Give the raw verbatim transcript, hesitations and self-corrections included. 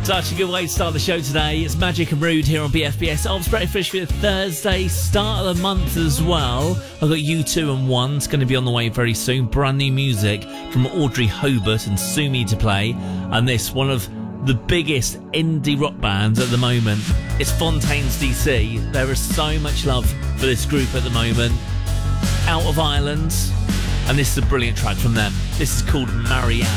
Such a good way to start the show today. It's Magic and Rude here on B F B S. Ob's Breakfast for Thursday, start of the month as well. I've got U two and one. It's going to be on the way very soon. Brand new music from Audrey Hobart and Sumi to play. And this, one of the biggest indie rock bands at the moment. It's Fontaines D C. There is so much love for this group at the moment. Out of Ireland. And this is a brilliant track from them. This is called Marianne.